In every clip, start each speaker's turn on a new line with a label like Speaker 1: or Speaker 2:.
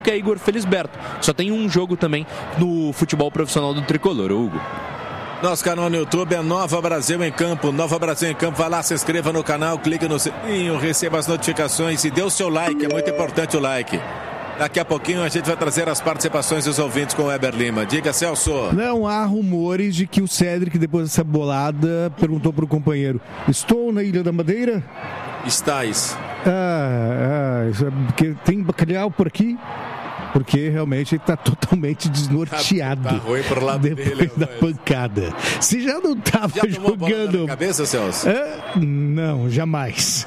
Speaker 1: que é Igor Felisberto. Só tem um jogo também no futebol profissional do Tricolor, Hugo.
Speaker 2: Nosso canal no YouTube é Nova Brasil em Campo. Nova Brasil em Campo. Vai lá, se inscreva no canal, clique no sininho, receba as notificações e dê o seu like. É muito importante o like. Daqui a pouquinho a gente vai trazer as participações dos ouvintes com o Weber Lima. Diga, Celso.
Speaker 3: Não há rumores de que o Cédric, depois dessa bolada, perguntou para o companheiro: estou na Ilha da Madeira?
Speaker 2: Estás.
Speaker 3: Porque tem bacalhau por aqui? Porque realmente ele está totalmente desnorteado.
Speaker 2: Tá ruim pro lado
Speaker 3: depois
Speaker 2: dele,
Speaker 3: da pancada. Se já não estava jogando.
Speaker 2: Na cabeça, Celso?
Speaker 3: Não, jamais.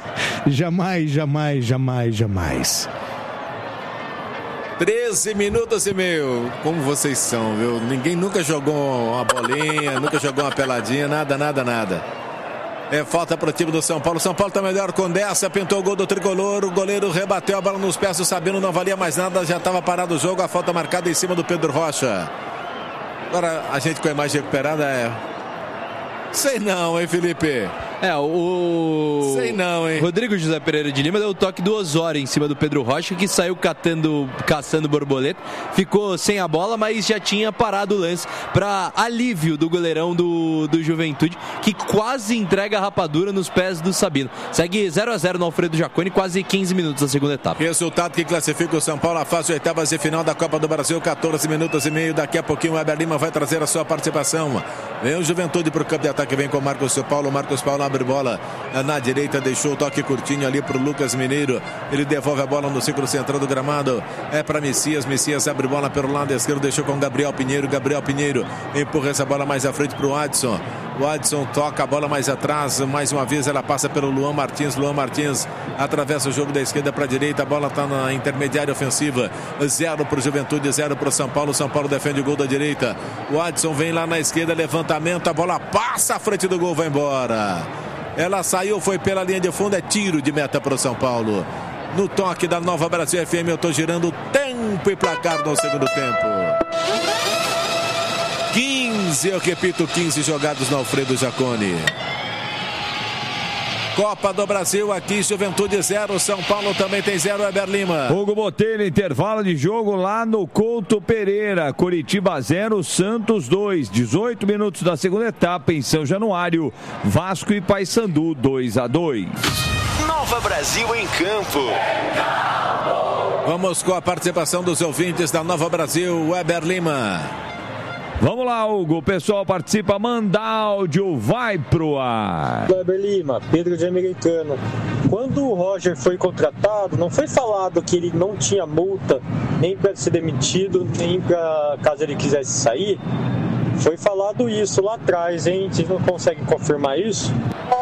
Speaker 3: Jamais.
Speaker 2: 13 minutos e meio. Como vocês são, viu? Ninguém nunca jogou uma bolinha, nunca jogou uma peladinha, nada. É falta para o time do São Paulo. São Paulo está melhor com dessa. Pintou o gol do Tricolor. O goleiro rebateu a bola nos pés do Sabino. Não valia mais nada. Já estava parado o jogo. A falta marcada em cima do Pedro Rocha. Agora a gente com a imagem recuperada sei não, hein, Felipe?
Speaker 1: Sei não, hein? Rodrigo José Pereira de Lima deu o toque do Osório em cima do Pedro Rocha, que saiu caçando borboleta, ficou sem a bola, mas já tinha parado o lance para alívio do goleirão do Juventude, que quase entrega a rapadura nos pés do Sabino. Segue 0-0 no Alfredo Jaconi, quase 15 minutos da segunda etapa.
Speaker 2: Resultado que classifica o São Paulo à fase de oitavas e final da Copa do Brasil, 14 minutos e meio. Daqui a pouquinho o Weber Lima vai trazer a sua participação. Vem o Juventude para o campo de ataque, vem com o Marcos Paulo. Marcos Paulo abre bola na direita, deixou o toque curtinho ali pro Lucas Mineiro. Ele devolve a bola no círculo central do gramado. É para Messias abre bola pelo lado esquerdo, deixou com Gabriel Pinheiro empurra essa bola mais à frente pro Adson. O Adson toca a bola mais atrás, mais uma vez ela passa pelo Luan Martins atravessa o jogo da esquerda para a direita, a bola está na intermediária ofensiva. 0 pro Juventude, 0 pro São Paulo. São Paulo defende o gol da direita. O Adson vem lá na esquerda, levantamento, a bola passa à frente do gol, vai embora. Ela saiu, foi pela linha de fundo, é tiro de meta para o São Paulo. No toque da Nova Brasil FM, eu estou girando tempo e placar no segundo tempo. 15, eu repito, 15 jogados no Alfredo Jaconi. Copa do Brasil aqui, Juventude 0, São Paulo também tem 0, Weber Lima.
Speaker 4: Hugo Botelho, intervalo de jogo lá no Couto Pereira. Curitiba 0, Santos 2. 18 minutos da segunda etapa em São Januário. Vasco e Paysandu 2-2.
Speaker 5: Nova Brasil em campo.
Speaker 2: Vamos com a participação dos ouvintes da Nova Brasil, Weber Lima.
Speaker 4: Vamos lá, Hugo. O pessoal participa, manda áudio, vai pro ar.
Speaker 6: Weber Lima, Pedro de Americano. Quando o Roger foi contratado, não foi falado que ele não tinha multa nem para ser demitido, nem para caso ele quisesse sair? Foi falado isso lá atrás, hein? Vocês não conseguem confirmar isso?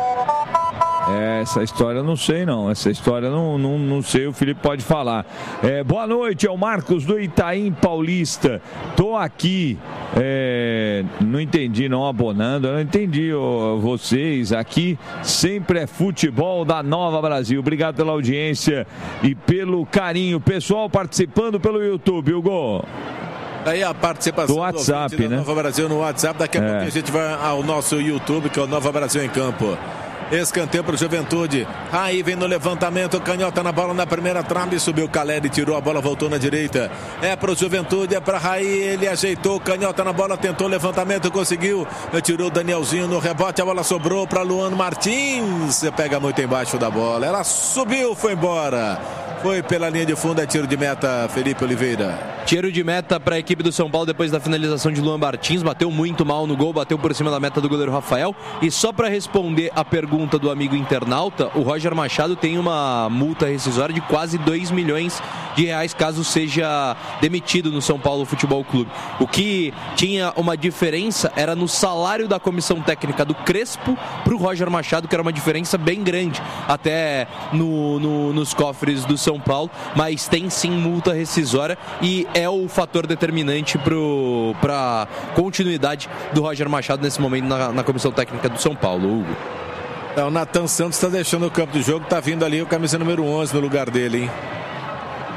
Speaker 4: Essa história eu não sei, não. Essa história não sei, o Felipe pode falar. Boa noite, é o Marcos do Itaim Paulista. Tô aqui, não entendi, não abonando, eu não entendi vocês. Aqui sempre é futebol da Nova Brasil. Obrigado pela audiência e pelo carinho. Pessoal participando pelo YouTube, Hugo.
Speaker 2: Daí a participação
Speaker 4: do WhatsApp,
Speaker 2: da Nova Brasil no WhatsApp. Daqui a pouquinho a gente vai ao nosso YouTube, que é o Nova Brasil em Campo. Escanteio para o Juventude. Aí vem no levantamento, canhota na bola na primeira trave, subiu o Caleri, tirou a bola, voltou na direita. É para o Juventude, é para Raí, ele ajeitou, canhota na bola, tentou o levantamento, conseguiu, tirou o Danielzinho no rebote, a bola sobrou para Luan Martins. Pega muito embaixo da bola, ela subiu, foi embora. Foi pela linha de fundo, é tiro de meta, Felipe Oliveira.
Speaker 1: Tiro de meta para a equipe do São Paulo depois da finalização de Luan Martins. Bateu muito mal no gol, bateu por cima da meta do goleiro Rafael. E só para responder a pergunta do amigo internauta, o Roger Machado tem uma multa rescisória de quase 2 milhões de reais caso seja demitido no São Paulo Futebol Clube. O que tinha uma diferença era no salário da comissão técnica do Crespo para o Roger Machado, que era uma diferença bem grande até nos cofres do São Paulo, mas tem sim multa rescisória e é o fator determinante para continuidade do Roger Machado nesse momento na comissão técnica do São Paulo, Hugo.
Speaker 2: O Nathan Santos está deixando o campo de jogo, está vindo ali o camisa número 11 no lugar dele, hein?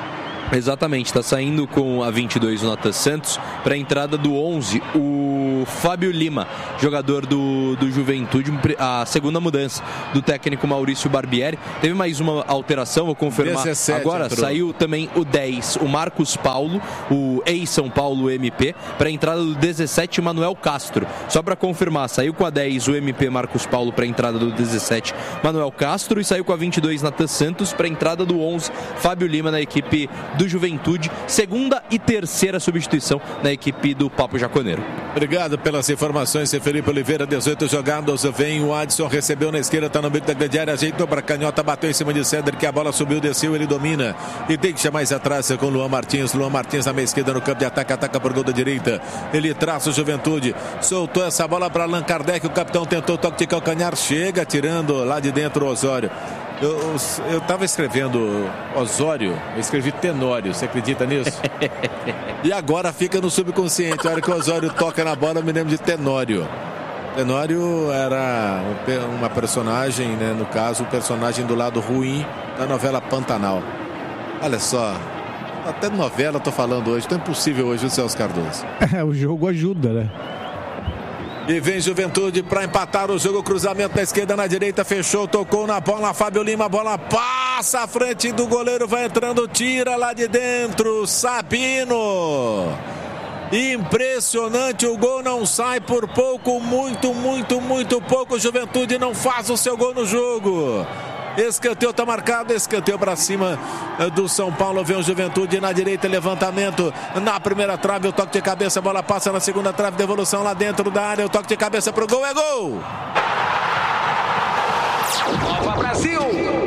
Speaker 1: Exatamente, está saindo com a 22 o Nathan Santos para a entrada do 11, o Fábio Lima, jogador do Juventude, a segunda mudança do técnico Maurício Barbieri. Teve mais uma alteração, vou confirmar
Speaker 2: 17
Speaker 1: agora,
Speaker 2: entrou.
Speaker 1: saiu também o 10, o Marcos Paulo, o ex-São Paulo MP, para a entrada do 17, Manuel Castro. Só para confirmar, saiu com a 10 o MP Marcos Paulo para a entrada do 17, Manuel Castro, e saiu com a 22 Nathan Santos para a entrada do 11, Fábio Lima, na equipe do Juventude, segunda e terceira substituição na equipe do Papo Jaconeiro.
Speaker 2: Obrigado pelas informações, Felipe Oliveira. 18 jogados, vem o Adson, recebeu na esquerda, tá no meio da grande área, ajeitou para canhota, bateu em cima de Cedric, que a bola subiu, desceu, ele domina e deixa mais atrás com Luan Martins na meia esquerda no campo de ataque, ataca por gol da direita, ele traça o Juventude, soltou essa bola para Allan Kardec, o capitão tentou toque de calcanhar, chega tirando lá de dentro o Osório. Eu estava escrevendo Osório, eu escrevi Tenório, você acredita nisso? E agora fica no subconsciente, a hora que o Osório toca na bola eu me lembro de Tenório. Tenório era uma personagem, né, no caso, o personagem do lado ruim da novela Pantanal. Olha só, até novela eu tô falando hoje, tão impossível hoje o Celso Cardoso.
Speaker 3: O jogo ajuda, né?
Speaker 2: E vem Juventude para empatar o jogo, cruzamento na esquerda, na direita, fechou, tocou na bola, Fábio Lima, a bola passa à frente do goleiro, vai entrando, tira lá de dentro, Sabino. Impressionante, o gol não sai por pouco, muito pouco, Juventude não faz o seu gol no jogo. Escanteio tá marcado, escanteio para cima do São Paulo, vem o Juventude na direita, levantamento na primeira trave, o toque de cabeça, a bola passa na segunda trave, devolução lá dentro da área, o toque de cabeça pro gol, é gol!
Speaker 5: Nova Brasil!